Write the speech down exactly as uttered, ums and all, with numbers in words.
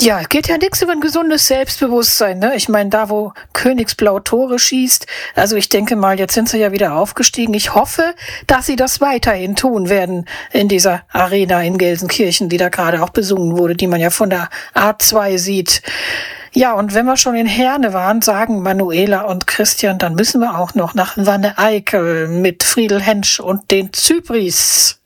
Ja, es geht ja nichts über ein gesundes Selbstbewusstsein, ne? Ich meine, da, wo Königsblau Tore schießt, also ich denke mal, jetzt sind sie ja wieder aufgestiegen. Ich hoffe, dass sie das weiterhin tun werden in dieser Arena in Gelsenkirchen, die da gerade auch besungen wurde, die man ja von der A zwei sieht. Ja, und wenn wir schon in Herne waren, sagen Manuela und Christian, dann müssen wir auch noch nach Wanne-Eickel mit Friedel Hensch und den Zypris.